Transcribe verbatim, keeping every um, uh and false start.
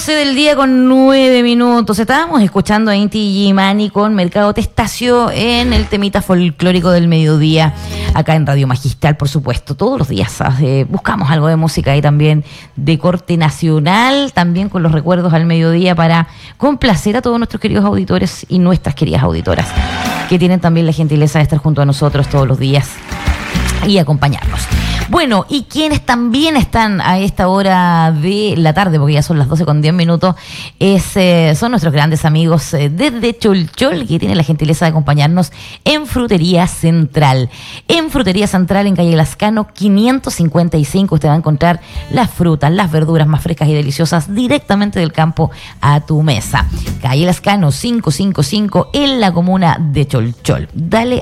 doce del día con nueve minutos. Estábamos escuchando a Inti Gimani con Mercado Testacio en el temita folclórico del mediodía, acá en Radio Magistral, por supuesto. Todos los días eh, buscamos algo de música ahí también de corte nacional, también con los recuerdos al mediodía para complacer a todos nuestros queridos auditores y nuestras queridas auditoras, que tienen también la gentileza de estar junto a nosotros todos los días y acompañarnos. Bueno, y quienes también están a esta hora de la tarde, porque ya son las doce con diez minutos, es, eh, son nuestros grandes amigos eh, desde Cholchol, que tienen la gentileza de acompañarnos en Frutería Central. En Frutería Central, en calle Lascano quinientos cincuenta y cinco, usted va a encontrar las frutas, las verduras más frescas y deliciosas directamente del campo a tu mesa. Calle Lascano quinientos cincuenta y cinco en la comuna de Cholchol. Dale